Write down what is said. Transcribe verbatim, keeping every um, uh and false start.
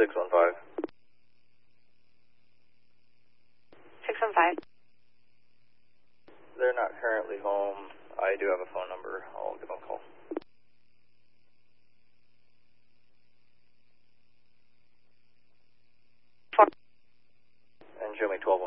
six one five. six one five. They're not currently home. I do have a phone number. I'll give them a call. Four. And show me twelve